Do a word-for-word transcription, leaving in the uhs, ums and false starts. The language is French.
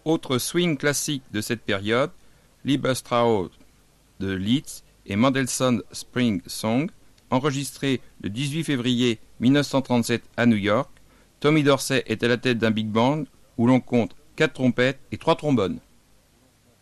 Autre swing classique de cette période, Liebestraum de Liszt et Mendelssohn Spring Song, enregistré le dix-huit février mille neuf cent trente-sept à New York. Tommy Dorsey est à la tête d'un big band où l'on compte quatre trompettes et trois trombones.